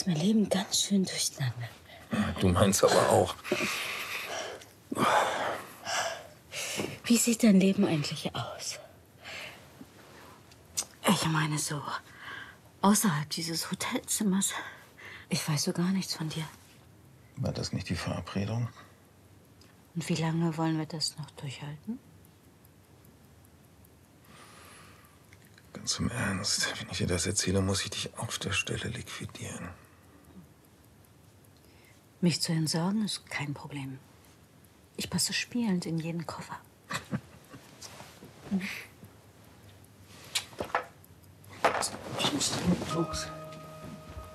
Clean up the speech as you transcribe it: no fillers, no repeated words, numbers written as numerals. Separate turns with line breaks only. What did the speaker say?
bringst mein Leben ganz schön durcheinander.
Ja, du meinst aber auch.
Wie sieht dein Leben eigentlich aus? Ich meine so, außerhalb dieses Hotelzimmers. Ich weiß so gar nichts von dir.
War das nicht die Verabredung?
Und wie lange wollen wir das noch durchhalten?
Ganz im Ernst, wenn ich dir das erzähle, muss ich dich auf der Stelle liquidieren.
Mich zu entsorgen ist kein Problem. Ich passe spielend in jeden Koffer.
Ich muss dringend los.